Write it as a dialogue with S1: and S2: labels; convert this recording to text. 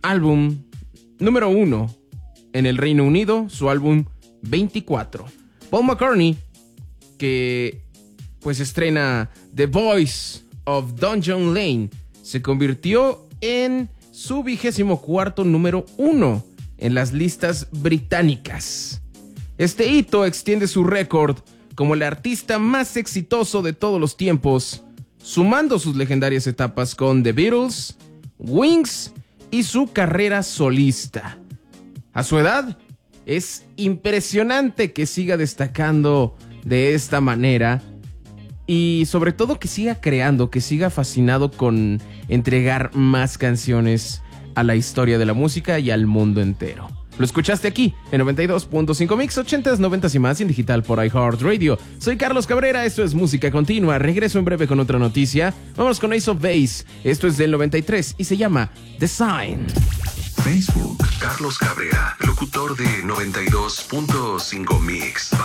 S1: álbum número 1 en el Reino Unido, su álbum 24. Paul McCartney, que pues estrena The Voice of Dungeon Lane, se convirtió en su 24º número 1 en las listas británicas. Este hito extiende su récord como el artista más exitoso de todos los tiempos, sumando sus legendarias etapas con The Beatles, Wings y su carrera solista. A su edad, es impresionante que siga destacando de esta manera y sobre todo que siga creando, que siga fascinado con entregar más canciones a la historia de la música y al mundo entero. Lo escuchaste aquí en 92.5 Mix, 80s, 90s y más en digital por iHeartRadio. Soy Carlos Cabrera, esto es Música Continua. Regreso en breve con otra noticia. Vamos con Ace of Base. Esto es del 93 y se llama The Sign.
S2: Facebook, Carlos Cabrera, locutor de 92.5 Mix.